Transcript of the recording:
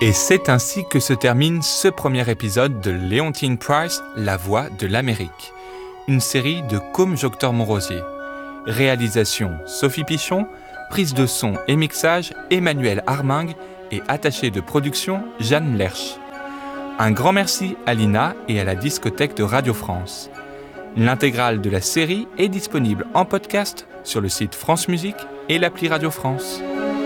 Et c'est ainsi que se termine ce premier épisode de Leontyne Price, La Voix de l'Amérique, une série de Côme Joctor-Montrosier. Réalisation Sophie Pichon, prise de son et mixage Emmanuel Armingue et attaché de production Jeanne Lerche. Un grand merci à l'INA et à la discothèque de Radio France. L'intégrale de la série est disponible en podcast sur le site France Musique et l'appli Radio France.